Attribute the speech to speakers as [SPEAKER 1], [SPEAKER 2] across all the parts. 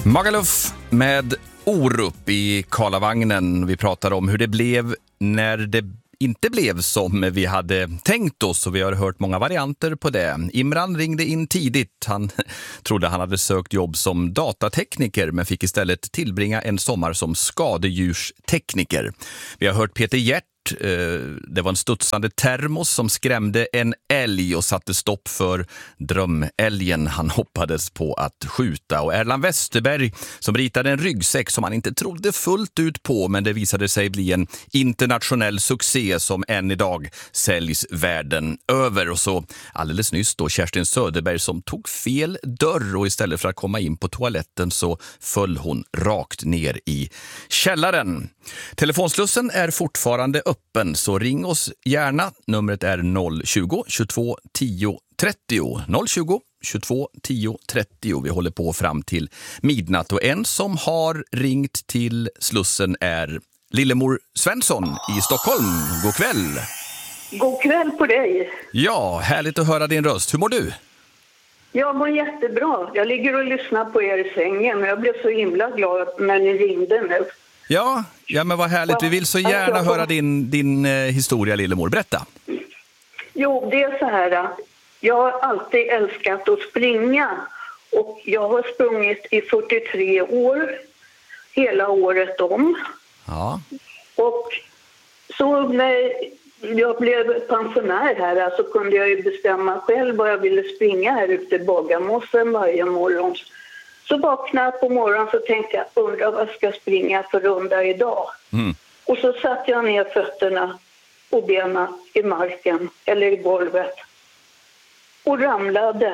[SPEAKER 1] Magaluf med Orup i Karlavagnen. Vi pratar om hur det blev när det inte blev som vi hade tänkt oss, och vi har hört många varianter på det. Imran ringde in tidigt. Han trodde han hade sökt jobb som datatekniker men fick istället tillbringa en sommar som skadedjurstekniker. Vi har hört Peter Hjert. Det var en studsande termos som skrämde en älg och satte stopp för drömälgen han hoppades på att skjuta. Och Erland Westerberg som ritade en ryggsäck som han inte trodde fullt ut på, men det visade sig bli en internationell succé som än idag säljs världen över. Och så alldeles nyss då Kerstin Söderberg som tog fel dörr, och istället för att komma in på toaletten så föll hon rakt ner i källaren. Telefonslussen är fortfarande öppen, så ring oss gärna. Numret är 020 22 10 30. 020 22 10 30. Vi håller på fram till midnatt, och en som har ringt till Slussen är Lillemor Svensson i Stockholm. God kväll!
[SPEAKER 2] God kväll på dig.
[SPEAKER 1] Ja, härligt att höra din röst. Hur mår du?
[SPEAKER 2] Jag mår jättebra. Jag ligger och lyssnar på er i sängen, och jag blev så himla glad när ni ringde nu.
[SPEAKER 1] Ja, men vad härligt. Vi vill så gärna höra din historia, Lillemor. Berätta.
[SPEAKER 2] Jo, det är så här. Jag har alltid älskat att springa. Och jag har sprungit i 43 år. Hela året om.
[SPEAKER 1] Ja.
[SPEAKER 2] Och så när jag blev pensionär här så kunde jag ju bestämma själv vad jag ville springa här ute i Bagarmossen varje morgon. Så vaknade jag på morgonen så tänkte jag, undrar vad ska jag springa för runda idag? Mm. Och så satte jag ner fötterna och benen i marken eller i golvet och ramlade.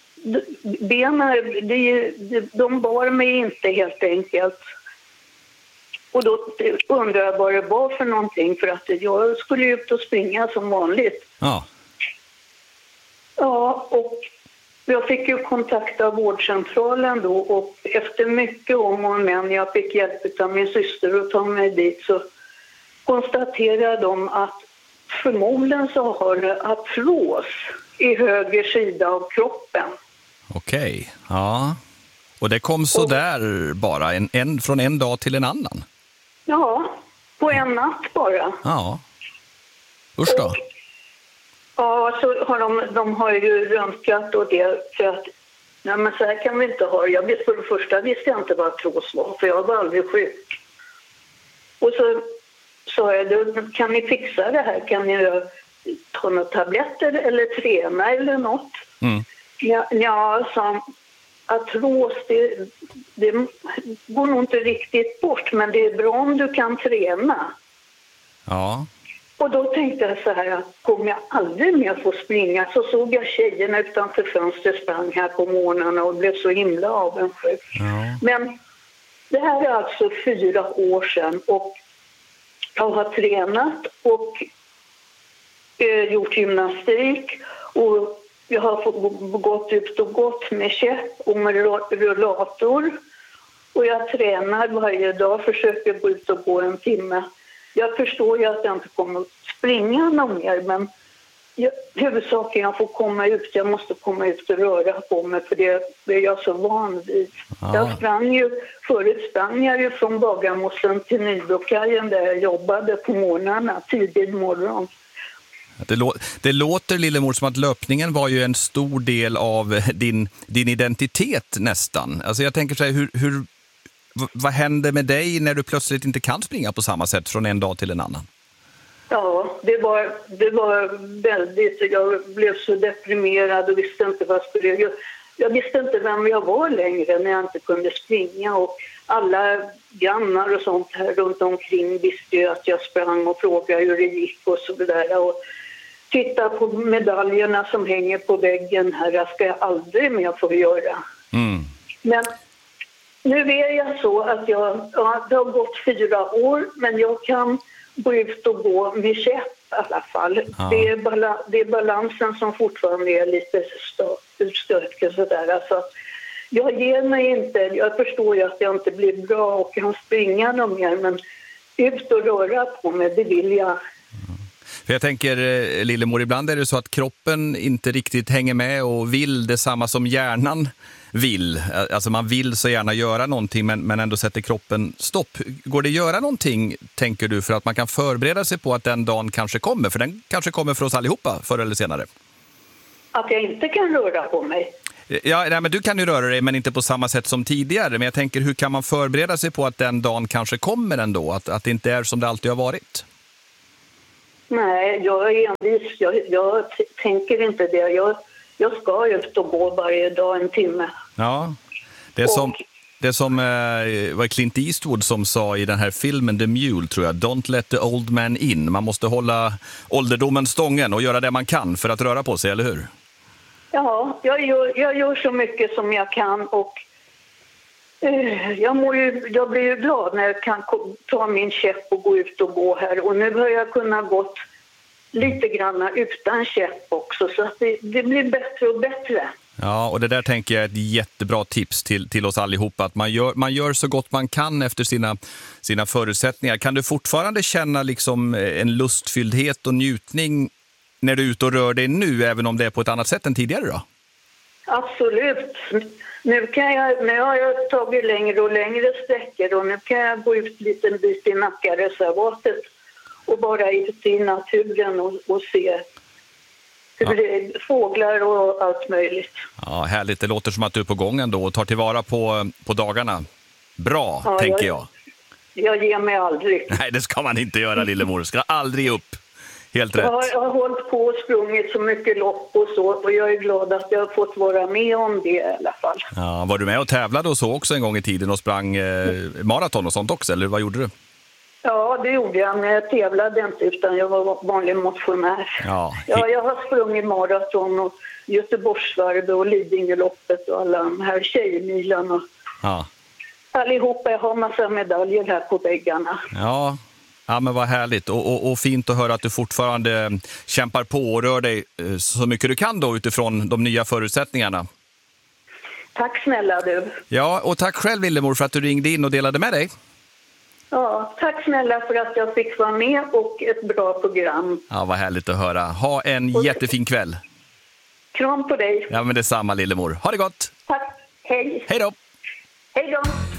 [SPEAKER 2] Benen, de bar mig inte helt enkelt. Och då undrade jag vad det var för någonting, för att jag skulle ut och springa som vanligt.
[SPEAKER 1] Ja.
[SPEAKER 2] Ja, och jag fick ju kontakta vårdcentralen då, och efter mycket om och men, jag fick hjälp av min syster att ta mig dit, så konstaterade de att förmodligen så har det artros i höger sida av kroppen.
[SPEAKER 1] Okej, ja. Och det kom så där bara, från en dag till en annan?
[SPEAKER 2] Ja, på en natt bara.
[SPEAKER 1] Ja. Usch då.
[SPEAKER 2] Ja, så har de har ju röntgat och det, för att nej, men så här kan vi inte ha. För det första visste jag inte vad artros var, för jag var aldrig sjuk. Och så sa jag, kan ni fixa det här? Kan ni ta några tabletter eller träna eller något? Mm. Ja, sa artros, det går nog inte riktigt bort, men det är bra om du kan träna.
[SPEAKER 1] Ja. Och
[SPEAKER 2] då tänkte jag så här, kommer jag aldrig mer få springa? Så såg jag tjejerna utanför fönstret sprang här på morgnarna och blev så himla avundsjuk. Ja. Men det här är alltså 4 år sedan, och jag har tränat och gjort gymnastik, och jag har gått ut och gått med käpp och med rullator, och jag tränar varje dag, försöker gå ut och gå 1 timme. Jag förstår ju att jag inte kommer att springa någon mer, men huvudsaken jag får komma ut. Jag måste komma ut och röra på mig, för det är jag så van vid. Ja. Förut sprang jag ju från Bagarmossen till Nybrokajen där jag jobbade på morgnarna, tidig morgon.
[SPEAKER 1] Det låter, Lillemor, som att löpningen var ju en stor del av din identitet nästan. Alltså jag tänker så här, vad hände med dig när du plötsligt inte kan springa på samma sätt från en dag till en annan?
[SPEAKER 2] Ja, det var väldigt... Jag blev så deprimerad och visste inte vad jag skulle göra. Jag visste inte vem jag var längre när jag inte kunde springa. Och alla grannar och sånt här runt omkring visste ju att jag sprang och frågade hur det gick och så vidare. Och titta på medaljerna som hänger på väggen här. Det ska jag aldrig mer få göra. Mm. Men nu är jag så att det har gått 4 år, men jag kan gå ut och gå med käpp i alla fall. Ja. Det är balansen som fortfarande är lite utstökig sådär. Alltså, jag ger mig inte, jag förstår ju att jag inte blir bra och kan springa någon mer, men ut och röra på mig, det vill jag.
[SPEAKER 1] För jag tänker, Lillemor, ibland är det så att kroppen inte riktigt hänger med och vill detsamma som hjärnan vill. Alltså man vill så gärna göra någonting men ändå sätter kroppen stopp. Går det att göra någonting, tänker du, för att man kan förbereda sig på att den dagen kanske kommer? För den kanske kommer för oss allihopa förr eller senare.
[SPEAKER 2] Att jag inte kan röra på mig?
[SPEAKER 1] Ja, nej, men du kan ju röra dig men inte på samma sätt som tidigare. Men jag tänker, hur kan man förbereda sig på att den dagen kanske kommer ändå? Att det inte är som det alltid har varit?
[SPEAKER 2] Nej, jag är envis. Jag tänker inte det. Jag ska ut och gå varje dag en timme.
[SPEAKER 1] Ja, det som var Clint Eastwood som sa i den här filmen The Mule, tror jag. Don't let the old man in. Man måste hålla ålderdomen stången och göra det man kan för att röra på sig, eller hur?
[SPEAKER 2] Ja, jag gör så mycket som jag kan och jag blir ju glad när jag kan ta min käpp och gå ut och gå här. Och nu har jag kunnat gått lite grann utan käpp också, så att det blir bättre och bättre.
[SPEAKER 1] Ja, och det där tänker jag är ett jättebra tips till oss allihopa. Att man gör så gott man kan efter sina förutsättningar. Kan du fortfarande känna liksom en lustfylldhet och njutning när du är ute och rör dig nu, även om det är på ett annat sätt än tidigare då?
[SPEAKER 2] Absolut. Nu har jag tagit längre och längre sträckor och nu kan jag gå ut en liten bit i Nackareservatet och bara ut i naturen och se hur det är fåglar och allt möjligt.
[SPEAKER 1] Ja, härligt. Det låter som att du är på gång ändå och tar tillvara på dagarna. Bra, ja, tänker jag.
[SPEAKER 2] Jag ger mig aldrig.
[SPEAKER 1] Nej, det ska man inte göra, Lillemor. Ska aldrig upp. Helt rätt.
[SPEAKER 2] Jag har hållit på och sprungit så mycket lopp och så, och jag är glad att jag har fått vara med om det i alla fall.
[SPEAKER 1] Ja, var du med och tävlade och så också en gång i tiden och sprang maraton och sånt också, eller vad gjorde du?
[SPEAKER 2] Ja, det gjorde jag, men jag tävlade inte utan jag var vanlig motionär. Ja, jag har sprungit maraton och Göteborgsvarvet och Lidingöloppet och alla de här tjejmilen och allihopa. Jag har massa medaljer här på väggarna.
[SPEAKER 1] Ja, men vad härligt och fint att höra att du fortfarande kämpar på och rör dig så mycket du kan då utifrån de nya förutsättningarna.
[SPEAKER 2] Tack snälla du.
[SPEAKER 1] Ja, och tack själv, Lillemor, för att du ringde in och delade med dig.
[SPEAKER 2] Ja, tack snälla för att jag fick vara med och ett bra program.
[SPEAKER 1] Ja, vad härligt att höra. Ha en jättefin kväll.
[SPEAKER 2] Kram på dig.
[SPEAKER 1] Ja, men detsamma, Lillemor. Ha det gott.
[SPEAKER 2] Tack. Hej.
[SPEAKER 1] Hej då.
[SPEAKER 2] Hej då.